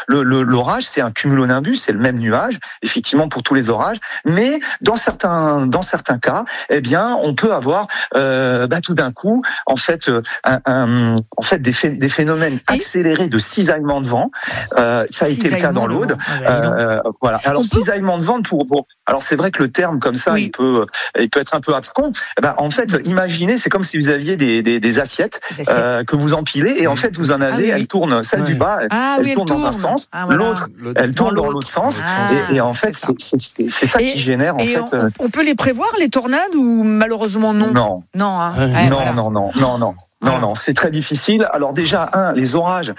l'orage, c'est un cumulonimbus, c'est le même nuage, effectivement pour tous les orages, mais dans certains cas, eh bien, on peut avoir tout d'un coup, en fait, des phénomènes accélérés de cisaillement de vent. Ça a été le cas dans l'Aude. Voilà. Alors cisaillement de vent alors c'est vrai que le terme comme ça, il peut être un peu abscon. En fait, imaginez, c'est comme si vous aviez des assiettes que vous empilez et en fait vous en avez, elles tournent, celle du bas, elle tourne dans un sens, l'autre, elle tourne dans l'autre sens, et en fait c'est ça qui génère en fait. On peut les prévoir les tornades ou malheureusement non. Non, c'est très difficile. Alors déjà, les orages,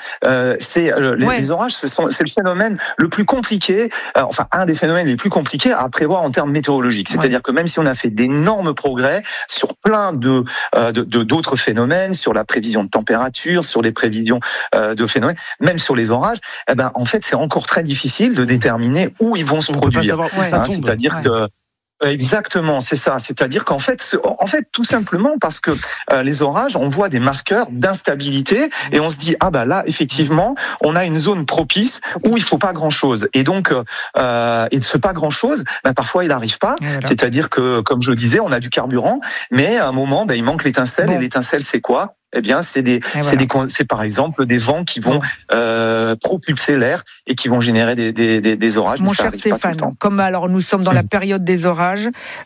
les orages, c'est le phénomène le plus compliqué, un des phénomènes les plus compliqués à prévoir en termes météorologiques. C'est-à-dire que même si on a fait d'énormes progrès sur plein d'autres phénomènes, sur la prévision de température, sur les prévisions de phénomènes, même sur les orages, en fait, c'est encore très difficile de déterminer où ils vont se produire. C'est-à-dire que exactement, c'est ça. C'est-à-dire qu'en fait, tout simplement parce que les orages, on voit des marqueurs d'instabilité et on se dit là, effectivement, on a une zone propice où il faut pas grand-chose. Et donc, et de ce pas grand-chose, parfois il n'arrive pas. Voilà. C'est-à-dire que, comme je le disais, on a du carburant, mais à un moment, il manque l'étincelle. Et l'étincelle, c'est quoi ? Eh bien, c'est par exemple des vents qui vont propulser l'air et qui vont générer des orages. Mon cher Stéphane, comme alors nous sommes dans la période des orages,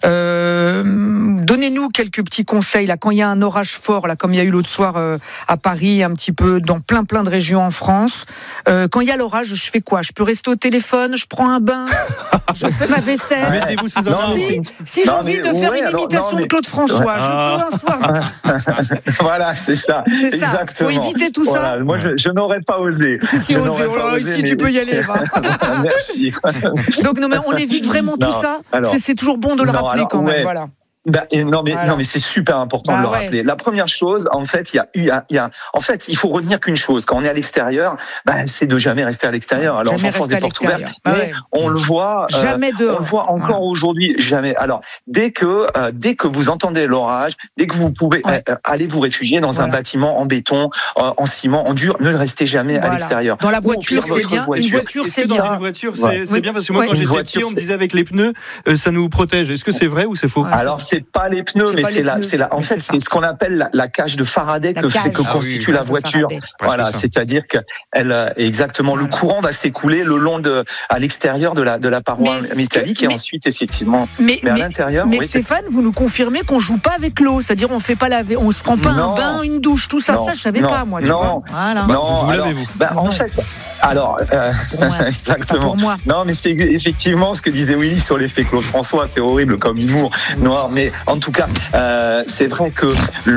donnez-nous quelques petits conseils là quand il y a un orage fort là, comme il y a eu l'autre soir à Paris, un petit peu dans plein de régions en France. Quand il y a l'orage, je fais quoi ? Je peux rester au téléphone, je prends un bain, je fais ma vaisselle. Mettez-vous sous un si j'ai envie de faire une imitation de Claude François, je peux un soir. Voilà, c'est ça. Faut éviter tout ça. Moi, je n'aurais pas osé. Si, ici, tu peux y aller. Merci. Donc, non, mais on évite vraiment tout ça. C'est toujours bon de le rappeler quand même. Voilà. Non mais c'est super important de le rappeler. La première chose, en fait, il faut retenir qu'une chose. Quand on est à l'extérieur, c'est de jamais rester à l'extérieur. Alors j'enfonce des portes ouvertes, mais on le voit. Jamais dehors. On le voit encore aujourd'hui. Jamais. Alors dès que vous entendez l'orage, dès que vous pouvez aller vous réfugier dans un bâtiment en béton, en ciment, en dur, ne restez jamais à l'extérieur. Dans la voiture, c'est bien. Une voiture, c'est bien. Dans une voiture, c'est bien parce que moi, quand j'étais petit, on me disait avec les pneus, ça nous protège. Est-ce que c'est vrai ou c'est faux ? Alors c'est pas les pneus, mais c'est ce qu'on appelle la cage de Faraday que constitue la voiture. Voilà, c'est-à-dire que exactement le courant va s'écouler le long à l'extérieur de la paroi métallique et ensuite effectivement. Mais à l'intérieur. Mais Stéphane, vous nous confirmez qu'on joue pas avec l'eau, c'est-à-dire on fait pas laver, on se prend pas un bain, une douche, tout ça. Ça je savais pas moi. Non. Vous lavez-vous. En fait. Alors, exactement. Non, mais c'est effectivement ce que disait Willy sur l'effet Claude François. C'est horrible comme humour noir, mais en tout cas, c'est vrai que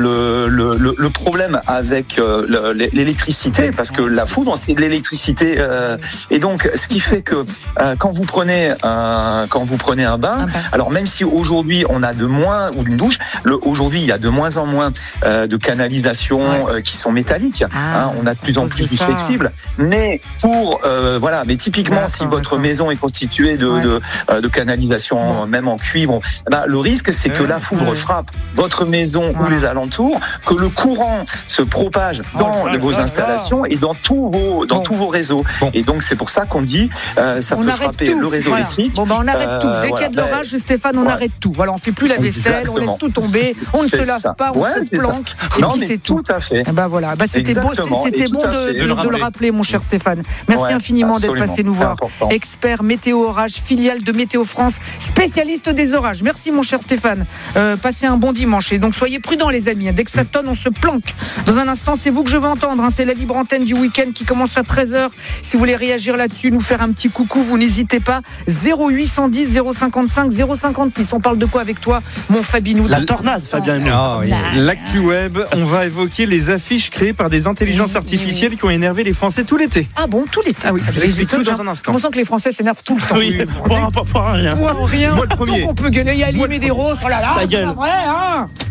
le problème avec l'électricité, parce que la foudre, c'est de l'électricité, et donc ce qui fait que quand vous prenez un bain, alors même si aujourd'hui on a de moins ou une douche, aujourd'hui il y a de moins en moins de canalisations qui sont métalliques. On a de plus en plus flexibles, mais mais typiquement si votre maison est constituée de canalisation même en cuivre, le risque c'est que la foudre frappe votre maison ou les alentours, que le courant se propage dans vos installations et dans tous vos réseaux. Et donc c'est pour ça qu'on dit ça peut frapper le réseau électrique. On arrête tout. Dès qu'il y a de l'orage, Stéphane, on arrête tout. Voilà, on fait plus la vaisselle, on laisse tout tomber, on ne se lave pas, on se planque, et puis c'est tout. Tout à fait. C'était bon de le rappeler, mon cher Stéphane. Merci infiniment d'être passé nous voir. Expert météo orage, filiale de Météo France, spécialiste des orages. Merci mon cher Stéphane. Passez un bon dimanche et donc soyez prudents les amis. Dès que ça tonne, on se planque. Dans un instant, c'est vous que je vais entendre. C'est la libre antenne du week-end qui commence à 13h. Si vous voulez réagir là-dessus, nous faire un petit coucou, vous n'hésitez pas. 0810 055 056. On parle de quoi avec toi, mon Fabinou? La tornade, Fabien. L'actu web, on va évoquer les affiches créées par des intelligences artificielles qui ont énervé les Français tout l'été. Ah bon, tout l'été? Je explique tout dans un instant. On sent que les Français s'énervent tout le temps. Oui, pour rien. Pour rien. Moi le premier. Donc on peut gueuler, y allumer des roses. Oh là là, ça gueule. c'est pas vrai, hein.